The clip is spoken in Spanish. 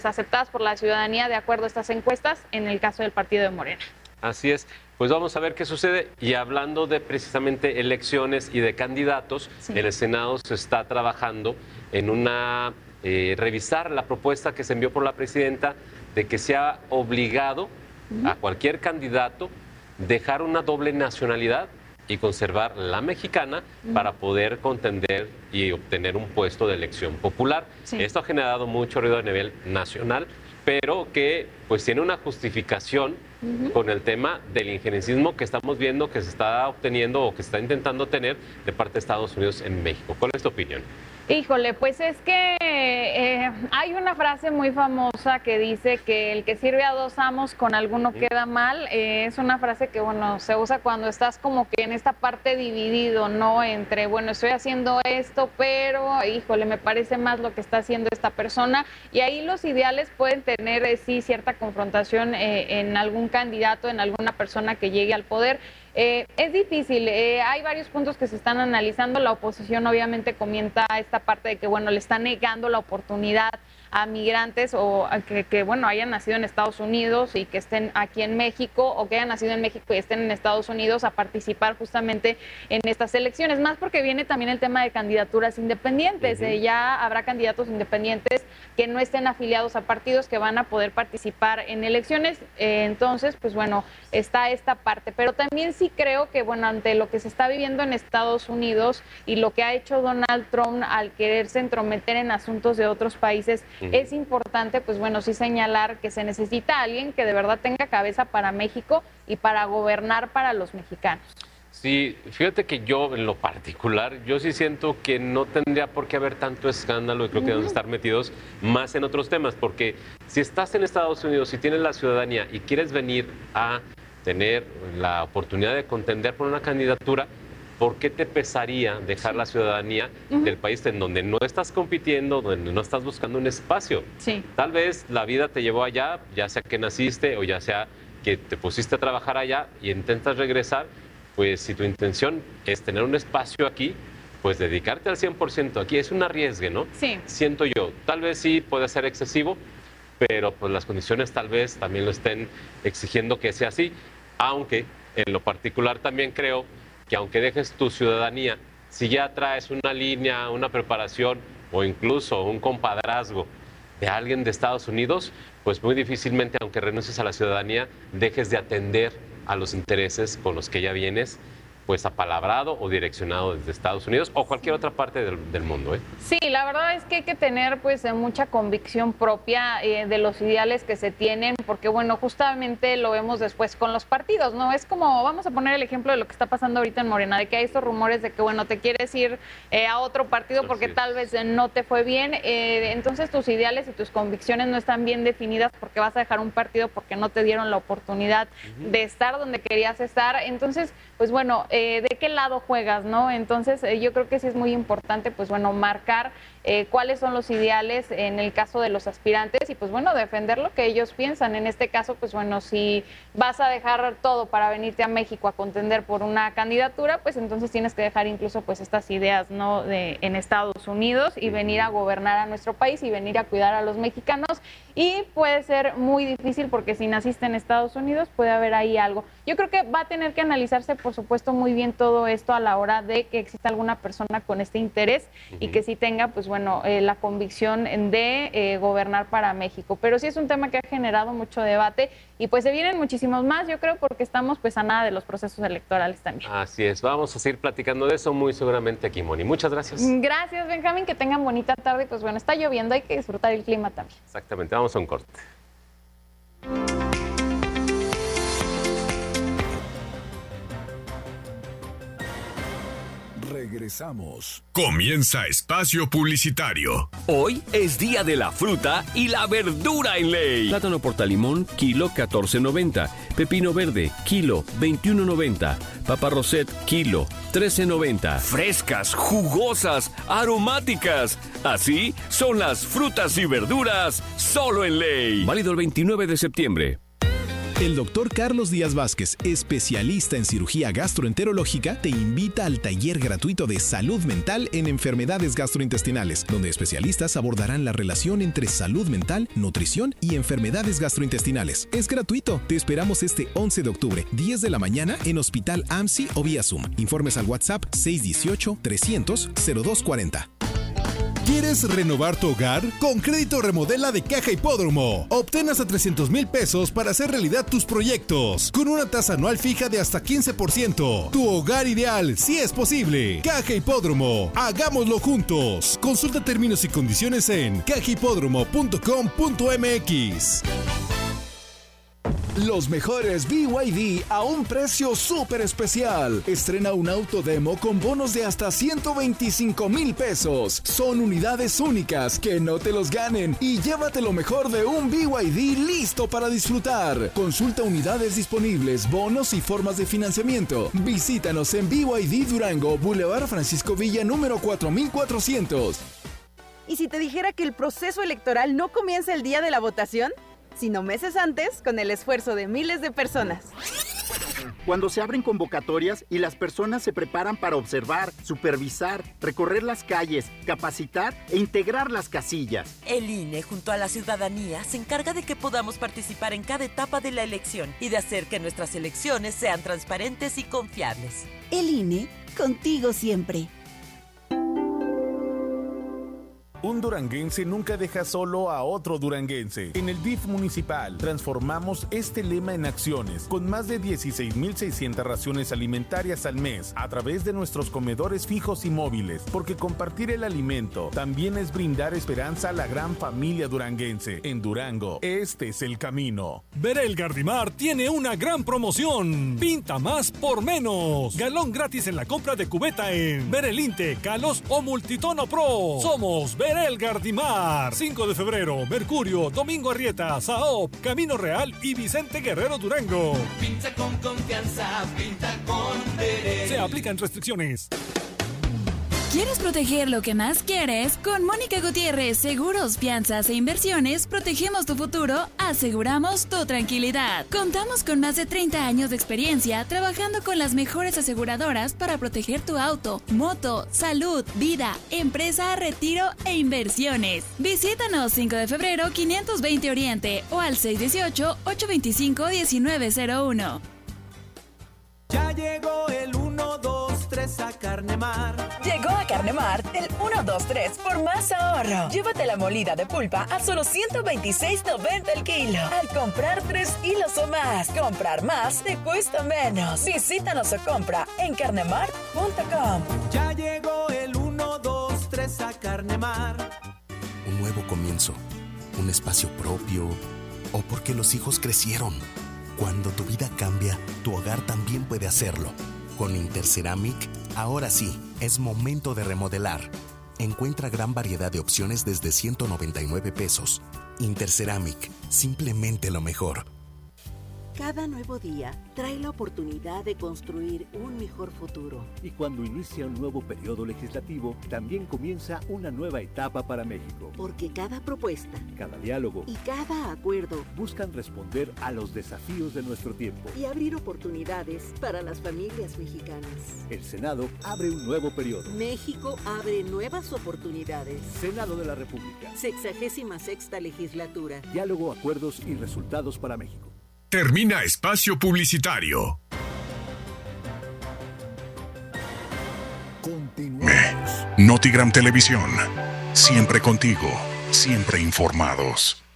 aceptadas por la ciudadanía de acuerdo a estas encuestas en el caso del partido de Morena. Así es, pues vamos a ver qué sucede. Y hablando de precisamente elecciones y de candidatos, sí, en el Senado se está trabajando en revisar la propuesta que se envió por la presidenta de que sea obligado a cualquier candidato dejar una doble nacionalidad y conservar la mexicana para poder contender y obtener un puesto de elección popular. Sí. Esto ha generado mucho ruido a nivel nacional, pero que pues tiene una justificación con el tema del injerencismo que estamos viendo que se está obteniendo o que se está intentando tener de parte de Estados Unidos en México. ¿Cuál es tu opinión? Híjole, pues es que hay una frase muy famosa que dice que el que sirve a dos amos con alguno queda mal. Es una frase que, bueno, se usa cuando estás como que en esta parte dividido, ¿no? Entre, bueno, estoy haciendo esto, pero, híjole, me parece más lo que está haciendo esta persona. Y ahí los ideales pueden tener, sí, cierta confrontación en algún candidato, en alguna persona que llegue al poder. Es difícil, hay varios puntos que se están analizando. La oposición obviamente comenta esta parte de que, bueno, le está negando la oportunidad a migrantes o a que bueno, hayan nacido en Estados Unidos y que estén aquí en México, o que hayan nacido en México y estén en Estados Unidos, a participar justamente en estas elecciones, más porque viene también el tema de candidaturas independientes. Ya habrá candidatos independientes que no estén afiliados a partidos que van a poder participar en elecciones. Entonces, pues bueno, está esta parte, pero también sí creo que, bueno, ante lo que se está viviendo en Estados Unidos y lo que ha hecho Donald Trump al quererse entrometer en asuntos de otros países, es importante, pues bueno, sí señalar que se necesita alguien que de verdad tenga cabeza para México y para gobernar para los mexicanos. Sí, fíjate que yo en lo particular, yo sí siento que no tendría por qué haber tanto escándalo y creo que debemos estar metidos más en otros temas, porque si estás en Estados Unidos y tienes la ciudadanía y quieres venir a tener la oportunidad de contender por una candidatura, ¿por qué te pesaría dejar la ciudadanía del país en donde no estás compitiendo, donde no estás buscando un espacio? Sí. Tal vez la vida te llevó allá, ya sea que naciste o ya sea que te pusiste a trabajar allá y intentas regresar. Pues si tu intención es tener un espacio aquí, pues dedicarte al 100% aquí es un arriesgue, ¿no? Sí. Siento yo. Tal vez sí puede ser excesivo, pero pues las condiciones tal vez también lo estén exigiendo que sea así, aunque en lo particular también creo que aunque dejes tu ciudadanía, si ya traes una línea, una preparación o incluso un compadrazgo de alguien de Estados Unidos, pues muy difícilmente, aunque renuncies a la ciudadanía, dejes de atender a los intereses con los que ya vienes, pues apalabrado o direccionado desde Estados Unidos o cualquier otra parte del mundo, ¿eh? Sí, la verdad es que hay que tener pues mucha convicción propia de los ideales que se tienen, porque bueno, justamente lo vemos después con los partidos, ¿no? Es como, vamos a poner el ejemplo de lo que está pasando ahorita en Morena, de que hay estos rumores de que bueno, te quieres ir a otro partido porque tal vez no te fue bien, entonces tus ideales y tus convicciones no están bien definidas porque vas a dejar un partido porque no te dieron la oportunidad de estar donde querías estar. Entonces, pues bueno, de qué lado juegas, ¿no? Entonces yo creo que sí es muy importante, pues bueno, marcar cuáles son los ideales en el caso de los aspirantes y pues bueno, defender lo que ellos piensan. En este caso, pues bueno, si vas a dejar todo para venirte a México a contender por una candidatura, pues entonces tienes que dejar incluso pues estas ideas, ¿no? En Estados Unidos y venir a gobernar a nuestro país y venir a cuidar a los mexicanos. Y puede ser muy difícil porque si naciste en Estados Unidos puede haber ahí algo. Yo creo que va a tener que analizarse, por supuesto, muy bien todo esto a la hora de que exista alguna persona con este interés y que sí tenga, pues bueno, la convicción de gobernar para México. Pero sí es un tema que ha generado mucho debate y pues se vienen muchísimos más, yo creo, porque estamos pues a nada de los procesos electorales también. Así es, vamos a seguir platicando de eso muy seguramente aquí, Moni. Muchas gracias. Gracias, Benjamín, que tengan bonita tarde y pues bueno, está lloviendo, hay que disfrutar el clima también. Exactamente, vamos a un corte. Regresamos. Comienza Espacio Publicitario. Hoy es Día de la Fruta y la Verdura en Ley. Plátano portalimón, kilo 14.90. Pepino verde, kilo 21.90. Papa Roset, kilo 13.90. Frescas, jugosas, aromáticas. Así son las frutas y verduras solo en Ley. Válido el 29 de septiembre. El doctor Carlos Díaz Vázquez, especialista en cirugía gastroenterológica, te invita al taller gratuito de salud mental en enfermedades gastrointestinales, donde especialistas abordarán la relación entre salud mental, nutrición y enfermedades gastrointestinales. Es gratuito. Te esperamos este 11 de octubre, 10 de la mañana, en Hospital AMSI o vía Zoom. Informes al WhatsApp 618-300-0240. ¿Quieres renovar tu hogar? Con Crédito Remodela de Caja Hipódromo. Obtén hasta 300,000 pesos para hacer realidad tus proyectos, con una tasa anual fija de hasta 15%. Tu hogar ideal, si es posible. Caja Hipódromo. Hagámoslo juntos. Consulta términos y condiciones en cajahipódromo.com.mx. Los mejores BYD a un precio súper especial. Estrena un auto demo con bonos de hasta 125,000 pesos. Son unidades únicas, que no te los ganen. Y llévate lo mejor de un BYD listo para disfrutar. Consulta unidades disponibles, bonos y formas de financiamiento. Visítanos en BYD Durango, Boulevard Francisco Villa, número 4400. ¿Y si te dijera que el proceso electoral no comienza el día de la votación, sino meses antes, con el esfuerzo de miles de personas? Cuando se abren convocatorias y las personas se preparan para observar, supervisar, recorrer las calles, capacitar e integrar las casillas. El INE, junto a la ciudadanía, se encarga de que podamos participar en cada etapa de la elección y de hacer que nuestras elecciones sean transparentes y confiables. El INE, contigo siempre. Un duranguense nunca deja solo a otro duranguense. En el DIF municipal transformamos este lema en acciones, con más de 16,600 raciones alimentarias al mes a través de nuestros comedores fijos y móviles, porque compartir el alimento también es brindar esperanza a la gran familia duranguense. En Durango, este es el camino. Verel Gardimar tiene una gran promoción. Pinta más por menos. Galón gratis en la compra de cubeta en Verelinte, Calos o Multitono Pro. Somos Verel Gardimar. 5 de febrero, Mercurio, Domingo Arrieta, Saop, Camino Real y Vicente Guerrero Durango. Pinta con confianza, pinta con Verel. Se aplican restricciones. ¿Quieres proteger lo que más quieres? Con Mónica Gutiérrez, Seguros, Fianzas e Inversiones, protegemos tu futuro, aseguramos tu tranquilidad. Contamos con más de 30 años de experiencia trabajando con las mejores aseguradoras para proteger tu auto, moto, salud, vida, empresa, retiro e inversiones. Visítanos 5 de febrero 520 Oriente o al 618-825-1901. Ya llegó el 1, 2, 3 a Carnemar. Llegó a Carnemar el 1, 2, 3 por más ahorro. Llévate la molida de pulpa a solo $126.90 el kilo. Al comprar 3 hilos o más, comprar más te cuesta menos. Visítanos o compra en carnemar.com. Ya llegó el 1, 2, 3 a Carnemar. Un nuevo comienzo, un espacio propio, o porque los hijos crecieron. Cuando tu vida cambia, tu hogar también puede hacerlo. Con Interceramic, ahora sí, es momento de remodelar. Encuentra gran variedad de opciones desde 199 pesos. Interceramic, simplemente lo mejor. Cada nuevo día trae la oportunidad de construir un mejor futuro. Y cuando inicia un nuevo periodo legislativo, también comienza una nueva etapa para México. Porque cada propuesta, cada diálogo y cada acuerdo buscan responder a los desafíos de nuestro tiempo y abrir oportunidades para las familias mexicanas. El Senado abre un nuevo periodo. México abre nuevas oportunidades. Senado de la República. 66ª legislatura. Diálogo, acuerdos y resultados para México. Termina espacio publicitario. Continuamos. Notigram Televisión. Siempre contigo, siempre informados.